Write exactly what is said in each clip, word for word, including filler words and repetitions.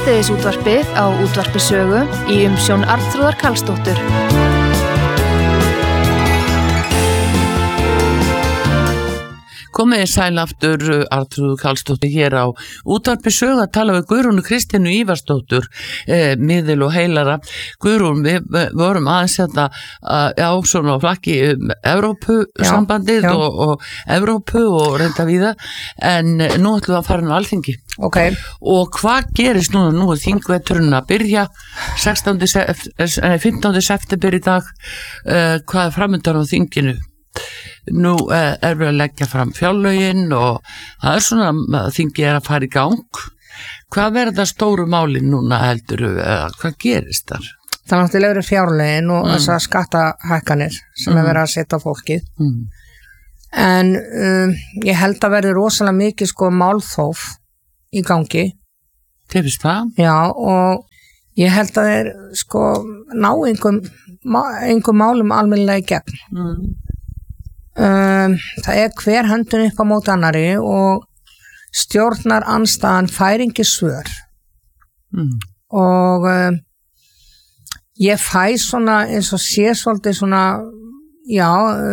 Hádegisútvarpið á Útvarpi Sögu í umsjón Arnþrúðar Karlsdóttur. Komið sæl aftur, Arnþrúður Karlsdóttir hér á Útvarpi Sögu að tala við Guðrúnu Kristínu Ívarsdóttur, eh, miðil og heilara. Guðrún, við vorum aðeins þetta á svona flakki um Evrópusambandið og, og Evrópu og reynda víða, en nú ætlum við að fara inn á Alþingi. Okay. Og hvað gerist núna? Nú er þingveturinn að byrja fimmtánda september í dag. Uh, hvað er framöndan á þinginu? Nú uh, er við að leggja fram fjárlögin og það er svona að þingi er að fara í gang. Hvað verða stóru málin núna heldur? Uh, hvað gerist þar? Það er náttúrulega verið fjárlögin og mm. þessar skattahækkanir sem mm. er verið að setja á fólkið. Mm. En um, ég held að verði rosalega mikið sko málþóf í gangi. Þið finnst það? Já, og ég held að þeir sko ná einhverjum einhver málum almennilega í gegn. Mm. Um, það er hver höndun upp á móti annari og stjórnar andstaðan færingi svör. Mm. Og um, ég fæ svona eins og sé svolítið svona, já,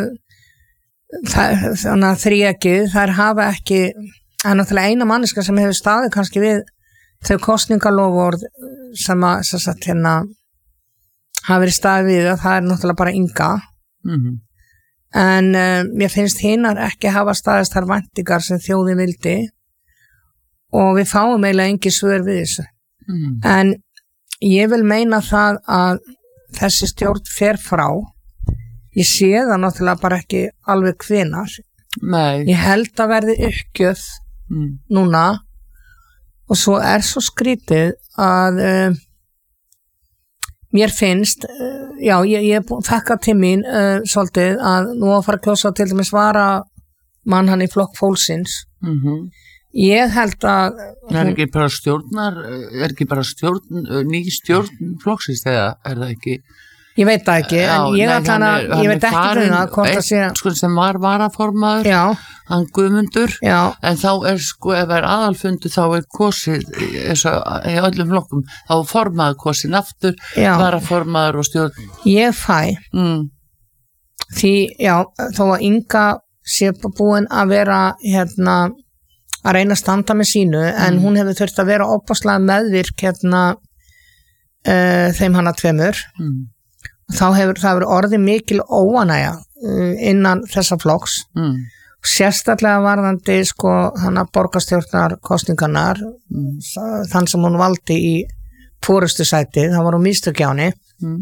það, þannig að þríekið, þær hafa ekki. Það er náttúrulega eina manneska sem hefur staðið kannski við þau kosningalofvörð sem að sem sagt, hérna, hafa verið staðið við að það er náttúrulega bara Inga. Mm-hmm. En uh, mér finnst hinnar ekki hafa staðist þær væntingar sem þjóðin vildi og við fáum eiginlega engin svör við þessu. Mm. En ég vil meina það að þessi stjórn fer frá. Ég sé það náttúrulega bara ekki alveg hvenær. Nei. Ég held að verði uppgjöf mm. núna og svo er svo skrítið að uh, mér finnst, uh, já, ég, ég þakka til mín uh, svolítið að nú að fara að kjósa til dæmis vara mann hann í flokk fólksins. Mm-hmm. Ég held að hún, er ekki bara stjórnar, er ekki bara stjórn, ný stjórn flokksins eða er það ekki? Ég veit það ekki, já, en ég, nei, hana, er, ég veit ekki fyrir það hvort að sé sko sem var varaformaður, já. Hann Guðmundur, já. En þá er sko ef er aðalfundu þá er kosið í öllum flokkum, þá er formaður kosin aftur, já. Varaformaður og stjórn. Ég fæ, mm. því, já, þó að Inga sé búin að vera hérna að reyna að standa með sínu, mm. en hún hefur þurft að vera opaslega meðvirk hérna uh, þeim hana tveimur. Mm. Þá hefur það verið orðið mikil óánægja innan þessa flokks. Mm. Sérstaklega varðandi sko hana borgarstjórnar kosningarnar, mm. þann sem hún valdi í forustu sæti, það var hún mistök hjá henni. Mm.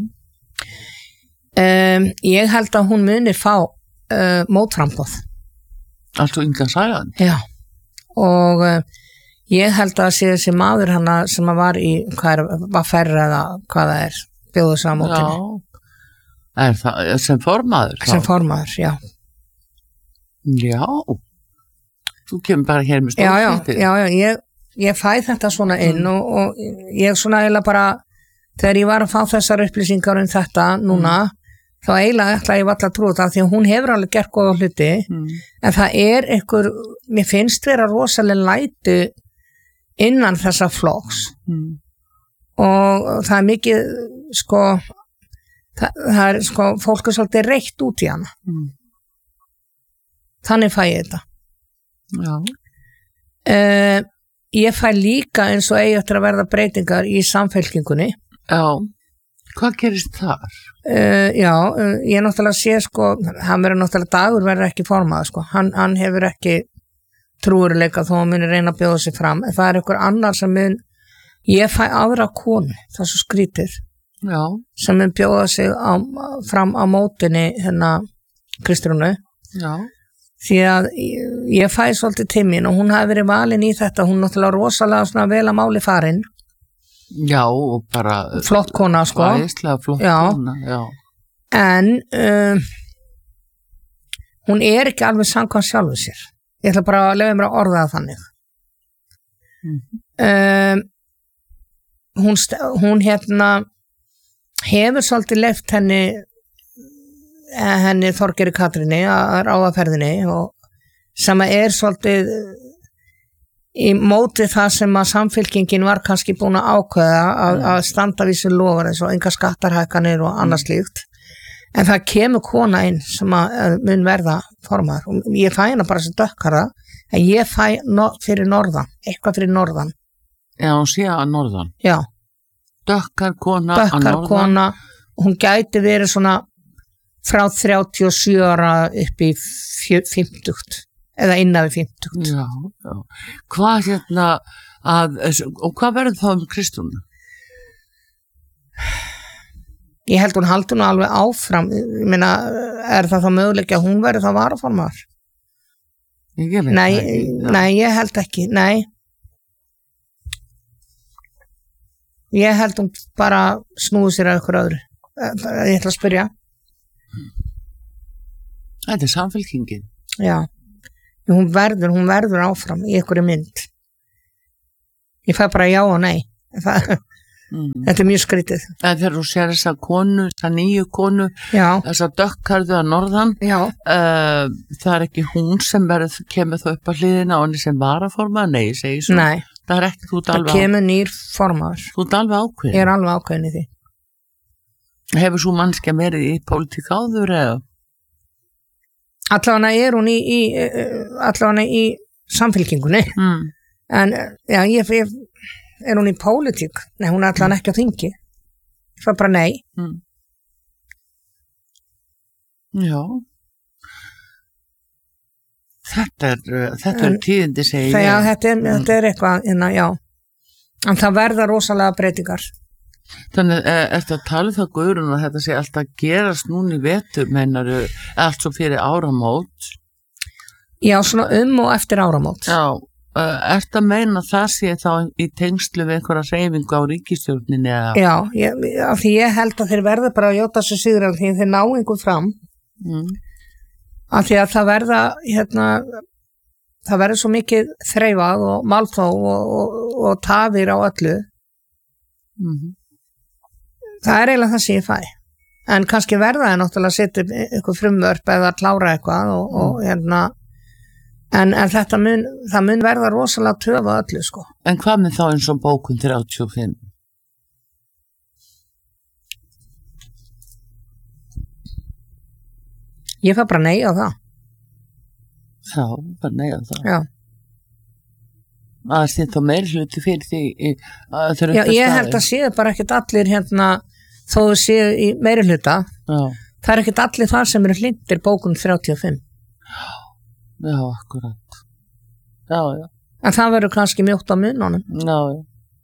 Um, ég held að hún muni fá uh, mótframboð. Alltaf Inga Sæland? Já, og uh, ég held að sé þessi maður hana sem var í, hvað er, var færri eða hvað það er, bjóðu sig á mótinni. Já. Er það sem formaður? Sem formaður, já. Já, þú kemur bara hér með stórfréttir. Já, já, já, ég, ég fæ þetta svona inn mm. og, og ég svona eiginlega bara, þegar ég var að fá þessar upplýsingar um þetta núna, mm. þá eiginlega ætla ég var alltaf að trúa það, því að hún hefur alveg gert góða hluti, mm. en það er einhver, mér finnst vera rosalega læti innan þessa flokks mm. og það er mikið, sko, Það, það er sko, fólk er svolítið reitt út í hana. Mm. Þannig fæ ég þetta. Já. Uh, ég fæ líka eins og eigi eftir að verða breytingar í samfélkingunni. Já. Hvað gerist þar? Uh, já, uh, ég náttúrulega sé sko, hann verður náttúrulega dagur verður ekki formað sko. Hann, hann hefur ekki trúurleika þó hann muni reyna að bjóða sig fram. En það er einhver annar sem mun, ég fæ aðra konu, það er svo skrítið. Já. Sem mun bjóða sig á, fram á mótinni hérna Kristrúnu. Já. Því að ég fæ svolítið til mín og hún hafi verið valin í þetta, hún náttúrulega rosalega svona vel að máli farin. Já, og bara flott kona sko. Æðislega flott já. Kona, já. En um, hún er ekki alveg samkvæmt sjálfu sér. Ég ætla bara að lefa mér að orða það þannig. Mm-hmm. Um, hún, hún hérna hefur svolítið left henni henni Þorgeiri Katríni að ráða ferðinni og sem er svolítið í móti það sem að samfylkingin var kannski búin að ákveða að, að standa við sér lofar eins og enga skattarhækkanir og annað slíkt en það kemur kona inn sem að mun verða formar og ég fæ hana bara sem dökkarða en ég fæ no, fyrir norðan eitthvað fyrir norðan Já, hún sé að norðan Já, Dökkar kona dökkar að norðan kona og hún gæti verið svona frá þrjátíu og sjö ára upp í fimmtugt eða innan við fimmtugt Já, já. Hvað hérna að, og hvað verður þá um Kristrúnu? Ég held hún haldi hún alveg áfram ég meina, er það þá möguleiki að hún verður þá varaformaður? Ég veit Nei, það ekki. nei, ég held ekki, nei Ég held hún bara snúi sér að ykkur öðru ég ætla að spyrja Þetta er samfylkingin Já, hún verður, hún verður áfram í ykkur mynd Ég fæ bara já og nei það, mm. Þetta er mjög skrítið En þegar þú sér þessa konu, þessa nýju konu Já, þessa dökkarðu að norðan já, uh, það er ekki hún sem verður, kemur þó upp á hliðina og henni sem varaforma, nei, ég segi svo nei það er ekki, þú ert Það alveg, kemur nýr formaður þú ert alveg ákveðin Ég er alveg ákveðin í því Hefur svo mannskja verið í pólitík áður eða? Allavega er hún í, í allavega í samfylkingunni Mm. en já, ég, ég er hún í pólitík nei, hún er allavega ekki á þingi ég fæ bara nei Mm. Já Þetta er, uh, þetta er tíðindi segi það, ég. já, þetta, er, þetta er eitthvað inna, já. En það verða rosalega breytingar Þannig er þetta að tala um það Guðrún að þetta sé alltaf gerast núna í vetur meinaru allt svo fyrir áramót Já, svona um og eftir áramót Já, uh, ertu að meina það sé þá í tengslu við einhverja hreyfingu á ríkisstjórninni eða? Já, ég, af því ég held að þeir verða bara að jóta sér sigur af því þeir ná einhver fram Mm. af því að það verða hérna, það verður svo mikið þreifað og málþó og, og, og tafir á öllu Mm. það er eiginlega það sem ég fæ en kannski verða það náttúrulega að setja eitthvað frumvörp eða klára eitthvað og, og hérna en, en þetta mun, það mun verða rosalega töfa öllu sko En hvað með þá eins og bókun þrjátíu og fimm? ég fæ bara nei á það Já, bara nei að það já, að það þá meiri hluti fyrir því að þau eru já upp á ég staðinn. held að séu bara ekkert allir hérna þó þau séu í meiri hluta Já, það er ekkert allir þar sem eru hlindir bókun þrjátíu og fimm já, akkurat Já, já, en það verður kannski mjótt á mununum já, já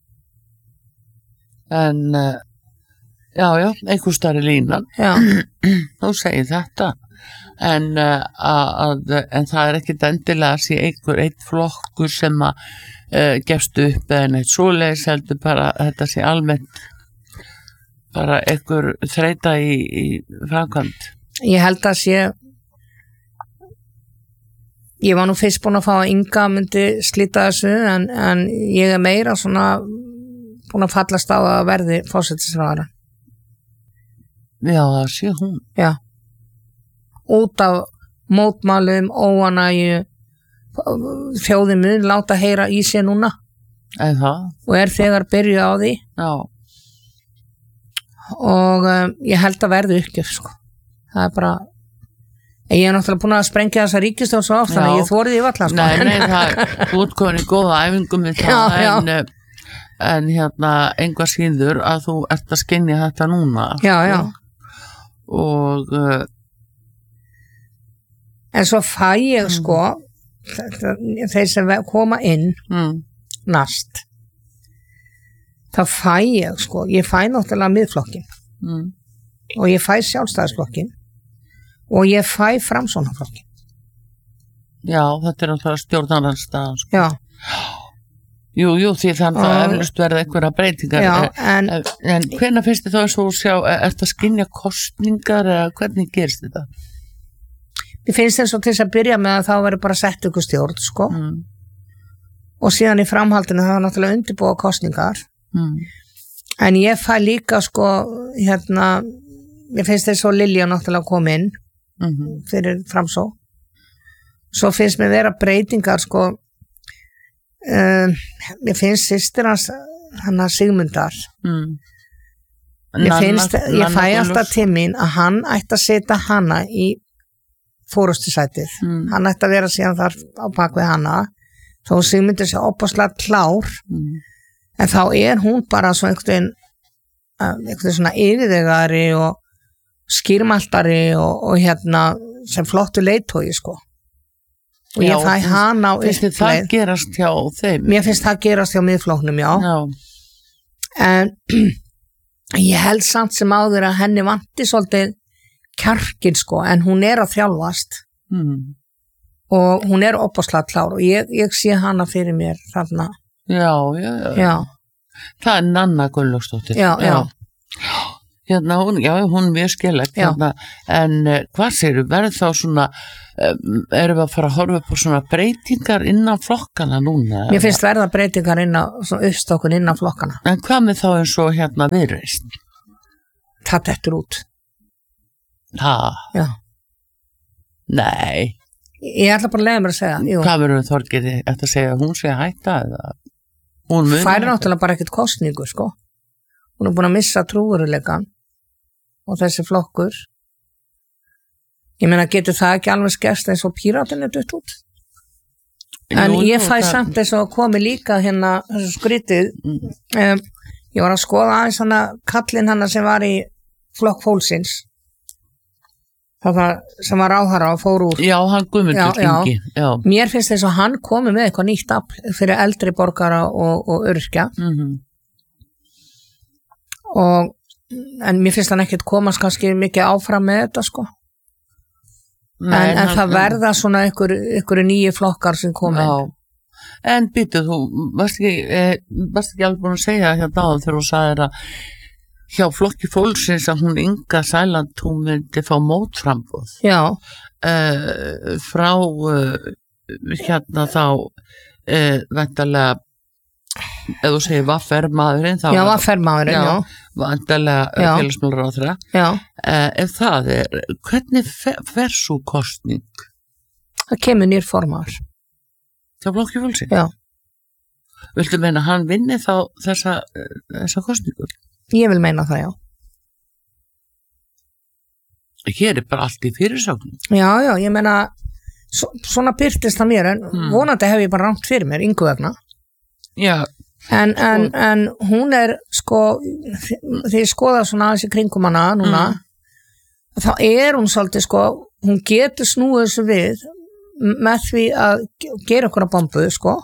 En uh, já, já, einhver starri línan já, þú segir þetta en, uh, að, en það er ekkit endilega að sé einhver eitt flokkur sem að uh, gefst upp eða neitt svoleiðis heldur bara að þetta sé almennt bara einhver þreita í, í framkvæmd ég held að sé ég var nú fyrst búin að fá að Inga myndi slíta þessu en, en ég er meira svona búin að fallast á að verði forsætisráðherra Já, það sé hún já út af mótmálum, óanægju þjóðin mun láta heyra í sér núna en það, og er þegar byrjuð á því já, og um, ég held að verði uppgjöf sko. það er bara ég er náttúrulega búin að sprengja þessa ríkisstjórn svo oft Já. þannig að ég þorði í valla sko. nei, nei, það er útkomin í góða æfingum með það Já, já. en uh, en hérna, einhvað síður að þú ert að skynja þetta núna já, já og uh, en svo fæ ég sko þetta, þeir sem ve- koma inn mm, næst þá fæ ég sko ég fæ náttúrulega miðflokkin mm, og ég fæ sjálfstæðisflokkin og ég fæ framsóknarflokkin já, þetta er náttúrulega stjórnarandstaðan sko. já, jú, jú, því þannig að Og- eflust verða einhverja breytingar já Eh, en eh, en hvenær finnst þið þá eins og sjá er þetta að skynja kostningar eða hvernig gerist þetta? ég finnst þess að til þess að byrja með að þá verður bara sett ykkur stjórn sko Mm, og síðan í framhaldinu það er náttúrulega undirbúa kostningar mm, en ég fæ líka sko hérna ég finnst þess að Lilja náttúrulega kom inn mm, fyrir framsó svo finnst mér vera breytingar sko um, mér finnst systir hans hann að Sigmundar mm. Ég, Nanna, finnst, ég Nanna fæ Gunnlaugs. alltaf til mín að hann ætti að setja hana í fórustusætið mm. hann ætti að vera síðan þar á bak við hana þó Sigmundur sé opaslega klár mm. en þá er hún bara svo einhvern veginn einhvern svona yfirvegari og skýrmaltari og, og hérna sem flottu leiðtogi sko og ég Já, fæ finnst- hana á Finnst þið það uppleið gerast hjá þeim? mér finnst það gerast hjá miðflóknum já, Já, en ég held samt sem áður að henni vanti svolítið kjarkin sko en hún er að þjálfast mm. og hún er opaslega klár og ég, ég sé hana fyrir mér þarna já, já, já. já, Það er Nanna Gunnlaugsdóttir. já, já, Hérna, hún, já, hún er mjög skellegt, Já. hérna, en uh, hvað segir, verður þá svona, um, erum við að fara að horfa upp á svona breytingar innan flokkana núna? mér finnst verða breytingar inn á svona uppstokkun inn á flokkana En hvað með þá eins og hérna Viðreisn? það dettur út Ha, já. nei, ég ætla bara að leiða mér að segja jú. hvað verður Þorgeiri eftir að segja að hún sé að hætta eða? Hún mun færi hætta? náttúrulega bara ekkert kostningu sko hún er búin að missa trúveruleikann og þessi flokkur ég meina getur það ekki alveg skerst eins og píratinn er dutt út en Jú, ég jú, fæ það- samt eins og komi líka hérna þessu skrítið Mm. um, ég var að skoða aðeins hana kallinn hana sem var í flokk fólksins það sem var ráðherra og fór úr Já, hann Guðmundur Já, já. Ingi, já. mér finnst eins og hann komi með eitthvað nýtt afl fyrir eldri borgara og, og öryrkja Mm og en mér finnst hann ekkert komast kannski mikið áfram með þetta sko Nei, en, en hann- það verða svona ykkur, ykkur nýju flokkar sem komin Já, en býtu þú, varst ekki, eh, varst ekki alveg búin að segja hérna áðan þegar þú sagðir að hjá flokki fólksins að hún Inga Sæland, hún myndi fá mótframboð já, uh, frá uh, hérna þá uh, væntalega ef þú segir vaffer maðurinn þá já, var fermaðurinn, já, já væntalega Já. félagsmálaráðherra já, uh, ef það er, hvernig fer, fer svo kostning það kemur nýr formar hjá flokki fólksins? Já. Viltu meina að hann vinni þá þessa, eh, þessa kostningu? ég vil meina það, já Hér er bara allt í fyrirsögnum. já, já, ég meina svo, svona byrtist það mér en Mm. vonandi hef ég bara rangt fyrir mér, yngu vegna Já, en, en, en hún er sko, því ég skoða svona aðeins í kringum hana núna þá er hún svolítið sko hún getur snúið þessu við með því að gera okkur að bombu sko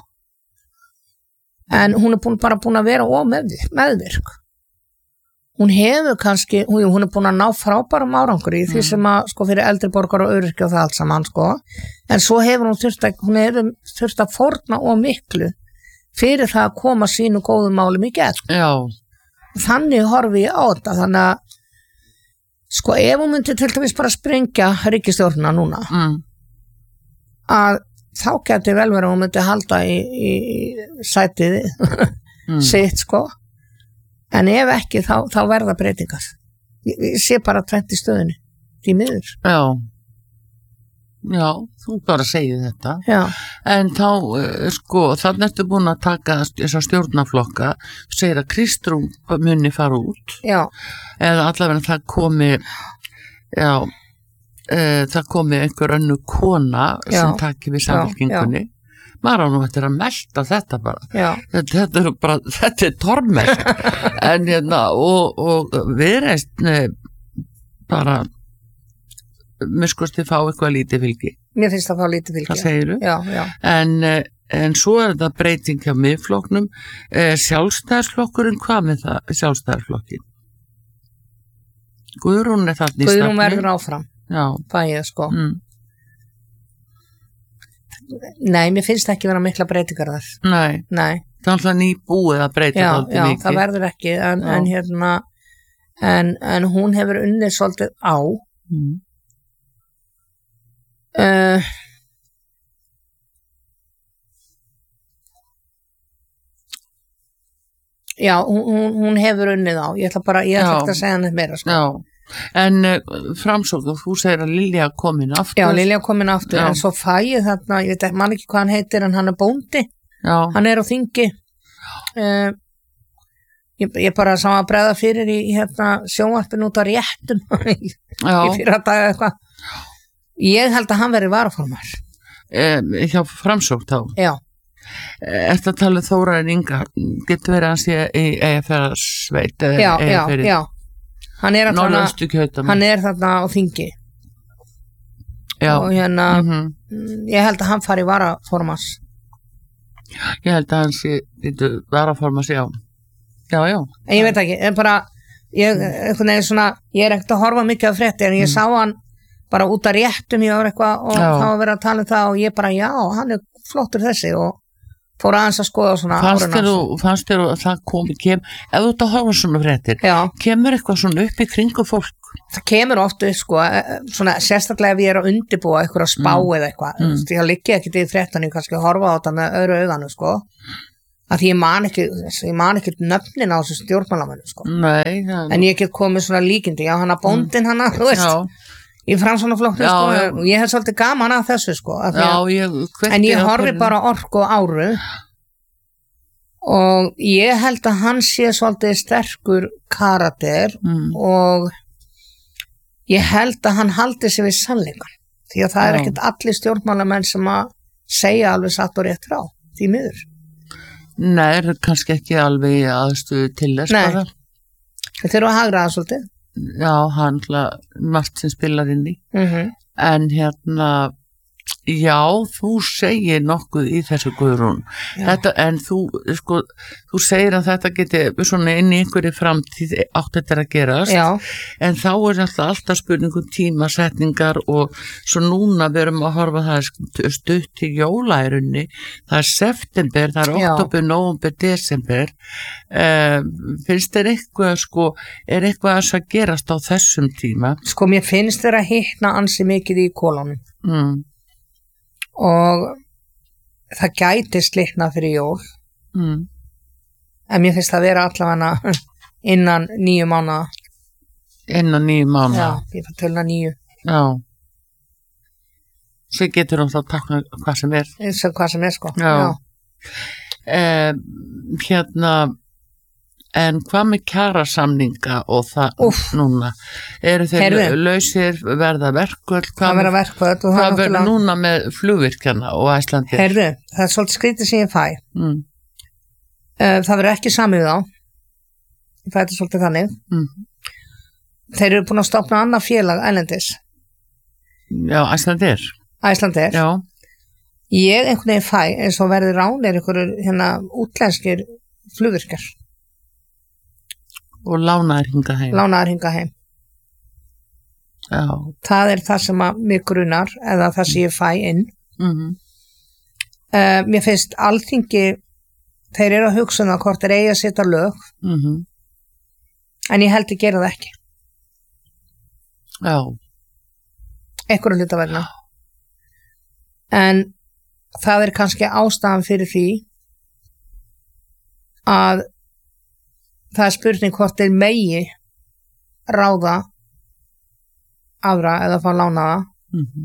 en hún er búin, bara búin að vera ómeðvirk meðvirk hún hefur kannski, hún, hún er búin að ná frábærum árangur í því sem að sko fyrir eldri borgar og öryrkja og það allt saman sko en svo hefur hún þurft að hún hefur þurft að fórna og miklu fyrir það að koma sínu góðum málum í gegn já, þannig horfi ég á þetta þannig að sko ef hún myndi til dæmis bara sprengja ríkisstjórnina núna mm, að þá geti vel verið að hún myndi halda í, í, í sætið mm, sitt sko en ef ekki þá, þá verða breytingar ég, ég sé bara tvennt í stöðunni því miður já, já, þú bara segir þetta. já, En þá, uh, sko, þannig ertu búin að taka þessa stjórnaflokka, þú segir að Kristrún muni fara út, já, eða allavega það komi, já, uh, það komi einhver önnu kona Já. sem taki við samfélkingunni. Maður á nú eftir að melta þetta bara. já, Þetta, þetta er bara, þetta er tormelt. en hérna, og, og Viðreisn eh, bara, mér skoðst þið fá eitthvað lítið fylgi. mér finnst það að fá lítið Hvað fylgi segirðu? já, já, En, eh, en svo er þetta breyting hjá miðflokknum. Eh, sjálfstæðisflokkurinn, hvað með það, sjálfstæðisflokkin? Guðrún er þarna í stafni. Guðrún verður áfram Já. það ég sko Mm. nei, mér finnst ekki vera mikla breytingar þar Nei, nei, það er alltaf nýbúið að breyta já, þátti já, mikið. það verður ekki en, Já. en hérna en, en hún hefur unnið svolítið á Mm. uh, já, hún, hún- hún hefur unnið á ég ætla bara, ég ætla Já. ekki að segja hann meira sko. Já, en uh, framsókn, þú segir að Lilja komin aftur. já, Lilja komin aftur Já. en svo fæ ég þarna, ég veit ekki, man ekki hvað hann heitir en hann er bóndi Já. Hann er á þingi. Uh, ég, ég bara sá að bregða fyrir í, í hérna, sjónvarpinu út á réttum í, í fyrra daga eitthvað. Ég held að hann verið varaformaður. Eh, hjá Framsókn þá? Já. Ertu að tala um Þórarinn Inga? Getur verið hans í Eyjafjarðarsveit? Já, já, já. Hann er, þarna, hann er þarna á þingi. Já. Og hérna, mm-hmm. ég held að hann fari varaformans. Ég held að hann sé varaformans, já. Já, já. En ég veit ekki, en bara, ég, einhvern veginn svona, ég er ekkert að horfa mikið á frétti, en ég mm. sá hann bara út að réttum ég var eitthvað og já. Þá var verið að tala um það og ég bara, já, hann er flottur þessi og fór aðeins að skoða svona áruna. Fannst þér að það komi, kem, ef þú ert að horfa svona fréttir, já. Kemur eitthvað svona upp í kringu fólk? Það kemur oft upp, sko, svona sérstaklega ef ég er að undirbúa eitthvað að spá mm. eða eitthvað, mm. því að liggi ekki í fréttan, ég kannski horfa á þetta með öðru auganu, sko, að því ég man ekki, ég man ekki nöfnin á þessu stjórnmálamannu, sko. Nei. Ja, en ég get komið svona líkindi, já, hana bóndin mm. hana, þú veist. Já. Í Framsóknarflokknum, sko, já. Og ég hef svolítið gaman að þessu, sko, að já, ég, en ég horfi bara orku og áru og ég held að hann sé svolítið sterkur karakter mm. og ég held að hann haldi sig við sannleikann, því að það já. Er ekkert allir stjórnmálamenn sem að segja alveg satt og rétt frá, því miður. Nei, það er kannski ekki alveg í aðstöðu til þess bara. Nei, þeir eru að hagra það svolítið. Já, hann margt sem spilar inn í mm-hmm. en hérna já, þú segir nokkuð í þessu Guðrún þetta, en þú, sko, þú segir að þetta geti svona inn í einhverju framtíð átt þetta að gerast já. En þá er alltaf, alltaf spurningum tímasetningar og svo núna við erum að horfa það stutt í jólærunni, það er september, það er oktober, nóvember, desember um, finnst þér eitthvað, sko, er eitthvað að gerast á þessum tíma? Sko, mér finnst þér að hittna ansi mikið í kolonum mm. og það gæti slitna fyrir jól mm. en mér finnst það að vera allavega innan nýju mánaða innan nýju mánaða já, ég fann tölna nýju já svo getur þú þá takna hvað sem er eins og hvað sem er sko já, já. Eh, hérna en hvað með kjarasamninga og það Úf. Núna eru þeir Herðu. Lausir verða verkvöld hvað verða verkvöld og hvað verður núna með flugvirkjana og Æslandir Herðu, það er svolítið skrítið sem ég fæ mm. það verður ekki samið á ég fæ þetta svolítið þannig mm. þeir eru búin að stopna annað félag ælendis já, Æslandir Æslandir já. Ég einhvern veginn fæ eins og verður ránir einhverjur hérna útlenskir flugvirkjar og lánaðir hinga heim lánaðir hinga heim já. Það er það sem að mig grunar eða það sem ég fæ inn mm-hmm. uh, mér finnst alþingi þeir eru að hugsa um það hvort þeir eigi að setja lög mm-hmm. en ég held að gera það ekki já einhverjum hluta vegna en það er kannski ástæðan fyrir því að það er spurning hvort þeir megi ráða aðra eða fá lánaða mm-hmm.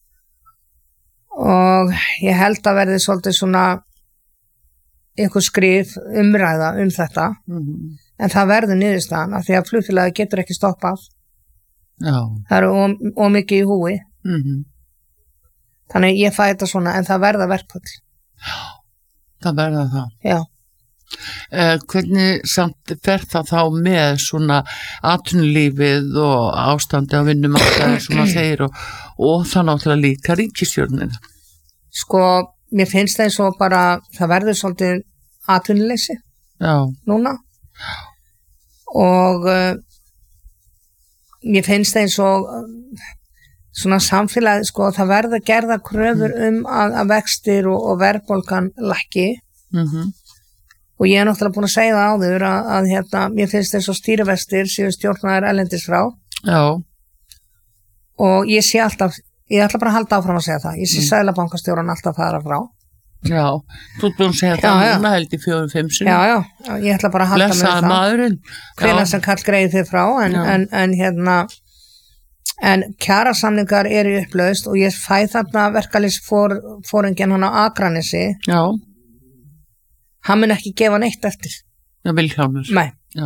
og ég held að verði svolítið svona einhver skrif umræða um þetta mm-hmm. en það verður niðurstaðan af því að flugfélagi getur ekki stoppað Já. Það eru ómikið í húi mm-hmm. þannig ég fæ þetta svona en það verða verkföll Já, það verða það Já Uh, hvernig samt fer það þá með svona atvinnulífið og ástandi á vinnumarkaði sem maður segir og, og það náttúrulega líka ríkisstjórnin sko, mér finnst það eins og bara það verður svolítið atvinnuleysi Já. Núna og uh, mér finnst það eins og uh, svona samfélagi sko, það verður gerða kröfur um að, að vextir og, og verðbólgan lækki mhm og ég er náttúrulega búin að segja það áður að, að hérna, mér finnst þess að stýrivextir séu stjórnaðir erlendis frá Já. Og ég sé alltaf ég ætla bara að halda áfram að segja það ég sé mm. Seðlabankastjóran alltaf fara frá Já, þú ert búin að segja já, það núna held í fjórum, fimm sinni Já, já, já, ég ætla bara að halda með það maðurinn hvenær sem kall greið þið frá en, en, en hérna en kjarasamningar eru upplaust og ég fæ þarna verkalýsforinginn hann á Akranesi Já hann mun ekki gefa neitt eftir. Já, Vilhjálmur. Nei. Já.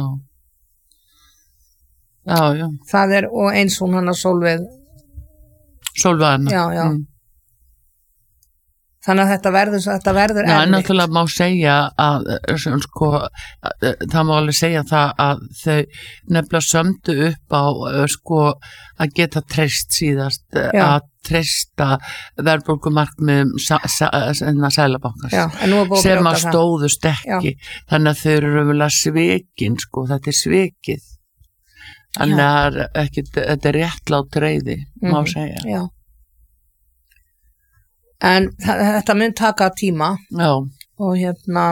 Já, já. Það er, og eins hún hann að Sólveig. Sólveig. Já, já. Mm. Þannig að þetta verður, þetta verður Já, erfitt. náttúrulega má segja að, sko, að það má alveg segja það að þau nefnilega sömdu upp á, sko, að geta treyst síðast, Já. að treysta verðbólgumarkmiðum Seðlabankans sem að stóðust ekki. Já. Þannig að þau eru raunverulega svikin, sko, þetta er svikið. Þannig að ekki, þetta er réttlát reiði, mm-hmm. má segja. Já. En þetta mun taka tíma. Já. Og hérna,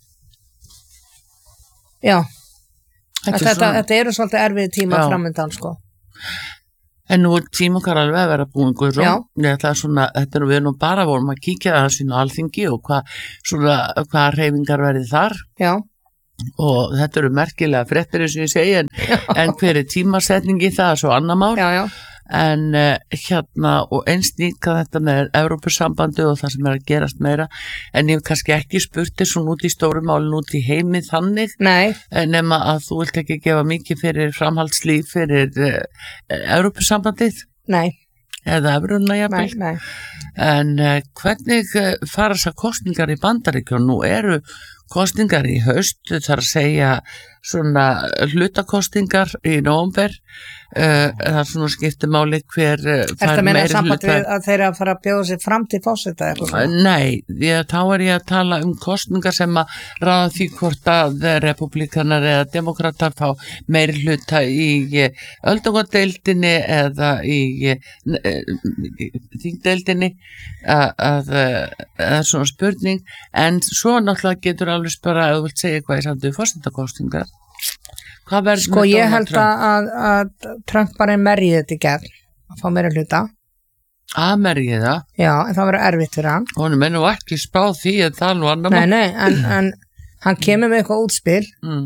já, þetta, þetta, þetta eru svolítið erfið tíma framöndan, sko. En nú er tíma okkar alveg að vera búin, Guðrún. Þetta er svona, þetta er við nú bara vorum að kíkja það sín á Alþingi og hvað, svona, hvað hreyfingar verði þar. Já. Og þetta eru merkilega fréttir eins og ég segi, en, en hver er tímasetningi það er svo annar mál. Já, já. En uh, hérna og eins líka þetta með Evrópusambandi og það sem er að gerast meira, en ég hef kannski ekki spurt þér svona út í stóru málin út í heimi þannig. Nei. Nema að þú vilt ekki gefa mikið fyrir framhaldslíf fyrir uh, Evrópusambandið. Nei. Eða Evruna jafnvel. Nei, nei. En uh, hvernig uh, fara þessar kosningar í Bandaríkjunum? Nú eru kostingar í haust, það er að segja svona hlutakostingar í nóvember, uh, það er svona skiptumáli hver uh, fær meiri hluta. Er það meina samband við að þeir að fara að bjóða sér fram til fórseta? Nei, ég, þá er ég að tala um kostingar sem að ráða því hvort að republikanar eða demokratar fá meiri hluta í öldungadeildinni eða í þingdeildinni, að það er svona spurning, en svo náttúrulega getur alveg spara að þú vilt segja hvað ég samt við fórsetakostingar. Hvað verður sko ég held að, að Trump bara er merjið þetta í gegn að fá meira hluta. Að merjið það? Já, en það verður erfitt fyrir hann. Honum er nú ekki spáð því að það er nú annar Nei, nei, en, en hann kemur með eitthvað útspil mm.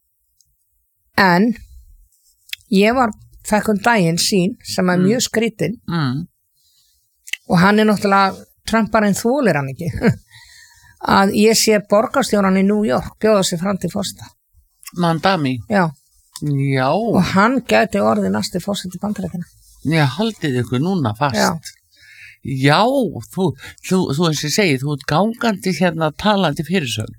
en ég var fekk um daginn sín sem er mm. mjög skrítinn mm. og hann er náttúrulega Trump bara en þólir hann ekki að ég sé borgarstjóran í New York bjóða sig fram til fórseta. Mandami? Já. Já. Og hann gæti orðið næsti fórseti Bandaríkjanna. Já, haldið ykkur núna fast. Já. Já, þú, þú, þú eins og segið, þú ert gangandi hérna talandi fyrirsögn.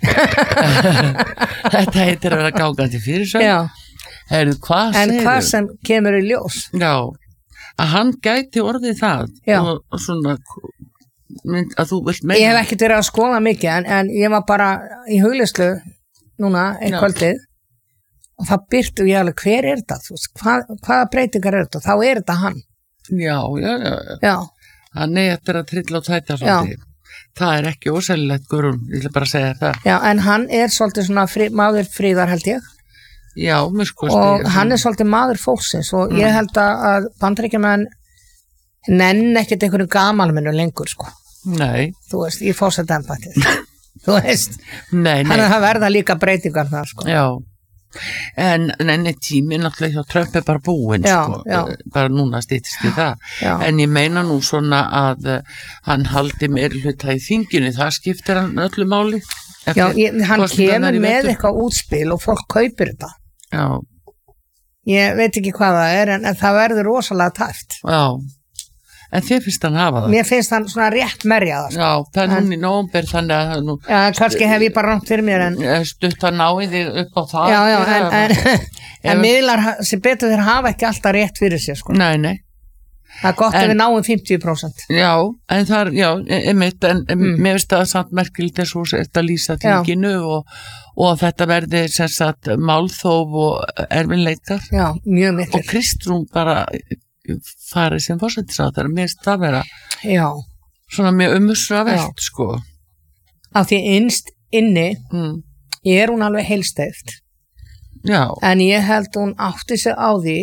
Þetta heitir að vera gangandi fyrirsögn. Já. Heru, hvað en segir hvað sem kemur í ljós? Já, að hann gæti orðið það. Já. Og, og svona, að þú vilt meina. Ég hef ekkert verið að skoða mikið, en, en ég var bara í hugleyslu núna einn kvöldið og það byrtu ég alveg, hver er þetta? Hvað, hvaða breytingar er þetta? Þá er þetta hann. Já, já, já. Já. Hann er eftir að trilla og tæta svolítið. Það er ekki ósælilegt, Guðrún, ég vil bara segja það. Já, en hann er svolítið svona frí, maður fríðar held ég. Já, mér skoðst. Og hann er svolítið maður fólksins og mm. ég held að Bandaríkjamenn nenn ekkert einhverju gamalmennu lengur, sko. Nei. Þú veist, ég fórseta embættið. Þú veist. Nei, nei. Þannig að það verða líka breytingar þar, sko. Já. En enni tími náttúrulega hjá Trump er bara búinn, já, sko. Já. Bara núna stýttist í það. Já. En ég meina nú svona að uh, hann haldi meiri hluta í þinginu, það skiptir hann öllu máli. Já, ég, hann kemur með eitthvað útspil og fólk kaupir þetta. Já. Ég veit ekki hvað það er, en, en það verður rosalega tæft. Já. En þér finnst hann hafa það? Mér finnst hann svona rétt merjaða. Já, það er núna í nóvember þannig að nú... Já, kannski hef ég bara rangt fyrir mér en... Stutt að ná í þig upp á það. Já, já, en, en, en miðlar sem betur þeir hafa ekki alltaf rétt fyrir sér, sko. Nei, nei. Það er gott en, ef við náum fimmtíu prósent. Já, en það er, já, einmitt, en mm. mér finnst það samt merkilegt þess að þetta lýsa þinginu og, og þetta verði sem sagt málþóf og erfinleikar. Já, mjög mikil. Og Kristrún bara... farið sem forsætisráðherra, mér finnst það vera já. Svona mjög umhugsunarvert, sko. Af því innst inni mm. er hún alveg heilsteypt. Já. En ég held hún átti sig á því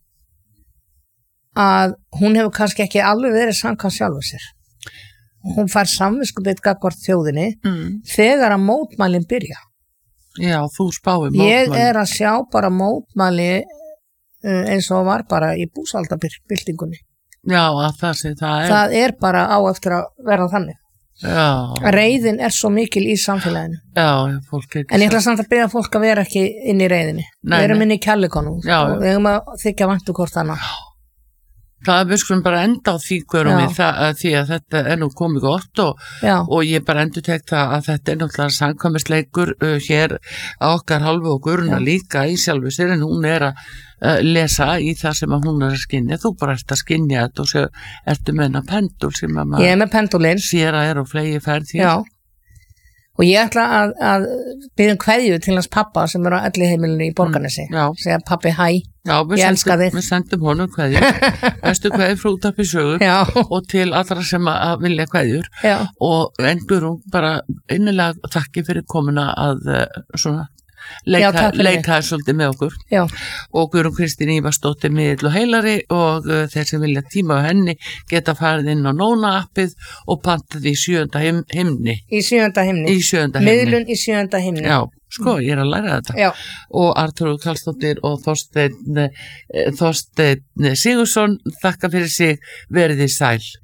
að hún hefur kannski ekki alveg verið samkvæmt sjálfur sér. Hún fær samviskubit gagnvart þjóðinni mm. þegar að mótmælin byrja. Já, þú spáir mótmælin. Ég er að sjá bara mótmæli eins og var bara í búsaldabildingunni. Já, að það sé það er. Það er bara á eftir að verða þannig. Já. Reiðin er svo mikil í samfélaginu. Já, fólk er ekki En ég ætla samt að byrja fólk að vera ekki inn í reiðinni. Nei, Við erum nei. inn í kærleikanum Já, og við erum að þykja væntu hvort annað. Það er við skulum bara enda á því hverjum Já. við það, að því að þetta er nú komið gott og, Já. og ég bara endur tek það að þetta er náttúrulega samkvæmisleikur uh, hér á okkar hálfu og Guðrúna líka í sjálfu sér en hún er að uh, lesa í það sem að hún er að skynja. Þú bara ert að skynja þetta og sér, ertu með hennar pendul sem að Ég maður er með pendulinn. sér að er á flegi ferð hér. Já. Og ég ætla að, að byrja um kveðju til hans pappa sem er á elliheimilinu í Borgarnesi. Já. Segja pabbi hæ. Já, við Ég elska sendum, þig. við sendum honum kveðjur, bestu kveðjur frá Útvarpi Sögu Já. og til allra sem að að vilja kveðjur Já. og endur hún bara innilega þakki fyrir komuna að uh, svona leika, Já, takk fyrir mig. leika svolítið með okkur Já. og Guðrún Kristín Ívarsdóttir miðill og heilari og uh, þeir sem vilja tíma á henni geta farið inn á Nóna appið og pantið í sjöunda him, himni Í sjöunda himni. í sjöunda himni Miðlun í sjöunda himni. Já, sko, ég er að læra þetta Já. og Arthur Karlsdóttir og Þorsteinn eh, Þorsteinn Sigursson þakka fyrir sig, verið þið sæl.